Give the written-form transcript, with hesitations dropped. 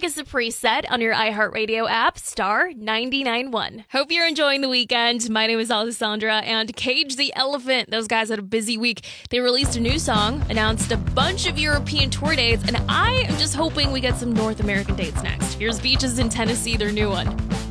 is the preset on your iHeartRadio app, star 99.1. Hope you're enjoying the weekend. My name is Alessandra, and Cage the Elephant, those guys had a busy week. They released a new song, announced a bunch of European tour dates, and I am just hoping we get some North American dates next. Here's Beaches in Tennessee, their new one.